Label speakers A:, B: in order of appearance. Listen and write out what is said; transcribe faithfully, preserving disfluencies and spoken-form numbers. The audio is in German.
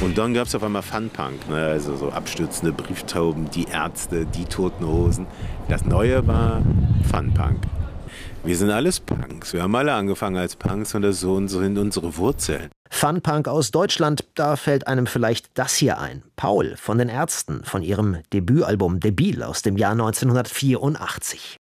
A: Und dann gab es auf einmal Funpunk, ne? Also so abstürzende Brieftauben, die Ärzte, die Toten Hosen. Das Neue war Funpunk. Wir sind alles Punks. Wir haben alle angefangen als Punks und das so sind unsere Wurzeln.
B: Funpunk aus Deutschland, da fällt einem vielleicht das hier ein. Paul von den Ärzten, von ihrem Debütalbum Debil aus dem Jahr neunzehnhundertvierundachtzig.